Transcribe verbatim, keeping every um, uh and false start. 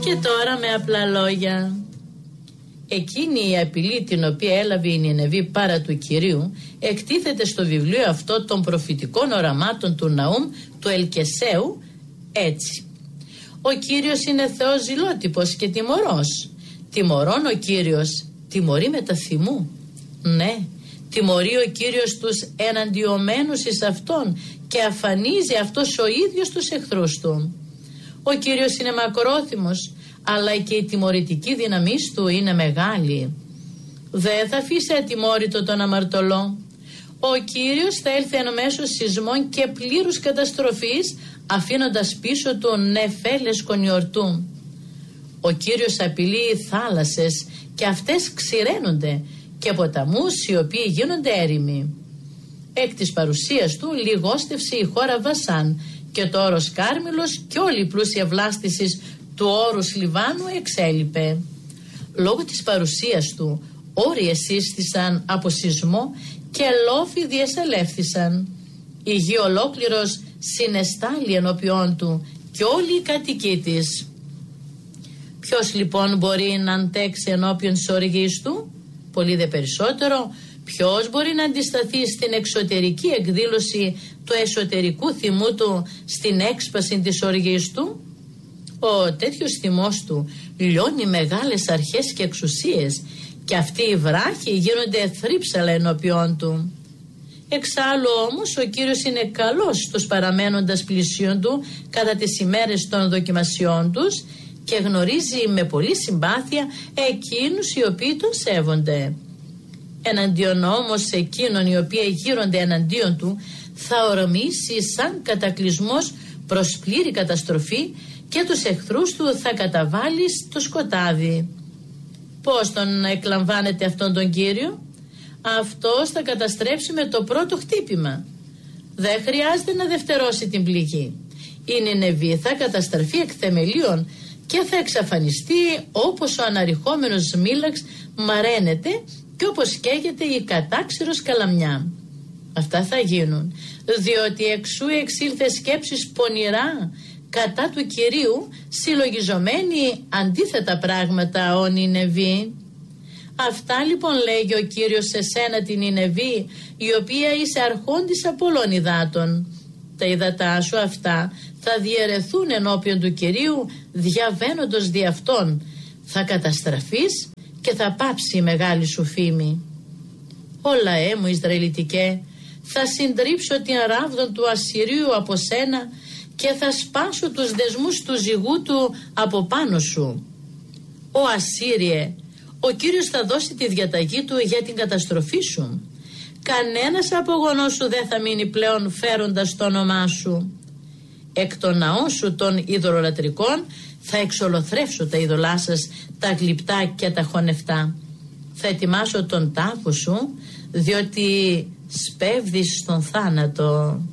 Και τώρα με απλά λόγια. Εκείνη η απειλή την οποία έλαβε η Νινεβή πάρα του Κυρίου εκτίθεται στο βιβλίο αυτό των προφητικών οραμάτων του Ναούμ του Ελκεσαίου έτσι. Ο Κύριος είναι Θεός ζηλότυπος και τιμωρός. Τιμωρών ο Κύριος τιμωρεί με τα θυμού. Ναι, τιμωρεί ο Κύριος τους εναντιωμένους εις αυτόν και αφανίζει αυτός ο ίδιος τους εχθρούς του. Ο Κύριος είναι μακρόθυμος, αλλά και η τιμωρητική δύναμή του είναι μεγάλη. Δεν θα αφήσει ατιμόρυτο τον αμαρτωλό. Ο Κύριος θα έλθει εν μέσω σεισμών και πλήρους καταστροφής, αφήνοντας πίσω του νεφέλες κονιορτού. Ο Κύριος απειλεί οι θάλασσες και αυτές ξηραίνονται και ποταμούς οι οποίοι γίνονται έρημοι. Εκ της παρουσίας του λιγόστευσε η χώρα Βασάν και το όρος Κάρμιλος και όλη η πλούσια βλάστησης του όρους Λιβάνου εξέλιπε. Λόγω της παρουσίας του όροι εσύστησαν από σεισμό και λόφοι διεσαλεύθησαν. Η γη ολόκληρος συνεστάλλει ενώπιόν του και όλοι οι κατοικοί της. Ποιος λοιπόν μπορεί να αντέξει ενώπιον της οργής του? Πολύ δε περισσότερο ποιος μπορεί να αντισταθεί στην εξωτερική εκδήλωση του εσωτερικού θυμού του, στην έξπαση της οργής του? Ο τέτοιος θυμός του λιώνει μεγάλες αρχές και εξουσίες και αυτοί οι βράχοι γίνονται θρύψαλα ενώπιόν του. Εξάλλου όμως ο Κύριος είναι καλός στους παραμένοντας πλησίον του κατά τις ημέρες των δοκιμασιών τους και γνωρίζει με πολύ συμπάθεια εκείνους οι οποίοι τον σέβονται. Εναντίον όμως εκείνων οι οποίοι γύρονται εναντίον του θα ορμήσει σαν κατακλυσμός προς πλήρη καταστροφή και τους εχθρούς του θα καταβάλει στο σκοτάδι. Πώς τον εκλαμβάνεται αυτόν τον Κύριο? Αυτός θα καταστρέψει με το πρώτο χτύπημα. Δεν χρειάζεται να δευτερώσει την πληγή. Η Νινεβή θα καταστραφεί εκ θεμελίων και θα εξαφανιστεί όπως ο αναρριχόμενος μήλαξ μαραίνεται και όπως καίγεται η κατάξυρος καλαμιά. Αυτά θα γίνουν διότι εξού εξήλθε σκέψεις πονηρά κατά του Κυρίου, συλλογιζομένοι αντίθετα πράγματα ο Νινεβή. Αυτά λοιπόν λέγει ο Κύριος σε σένα την Νινεβή, η οποία είσαι αρχόντισσα πολλών υδάτων. Τα υδατά σου αυτά θα διαιρεθούν ενώπιον του Κυρίου, διαβαίνοντος δι' αυτόν. Θα καταστραφείς και θα πάψει η μεγάλη σου φήμη. Ω λαέ μου Ισραηλιτικέ, θα συντρίψω την ράβδον του Ασσυρίου από σένα και θα σπάσω τους δεσμούς του ζυγού του από πάνω σου. Ο Ασσύριε, ο Κύριος θα δώσει τη διαταγή του για την καταστροφή σου. Κανένας απογονός σου δεν θα μείνει πλέον φέροντας το όνομά σου. Εκ των ναών σου των ειδωλολατρικών θα εξολοθρεύσω τα είδωλά σας, τα γλυπτά και τα χωνευτά. Θα ετοιμάσω τον τάφο σου, διότι σπέβδεις στον θάνατο.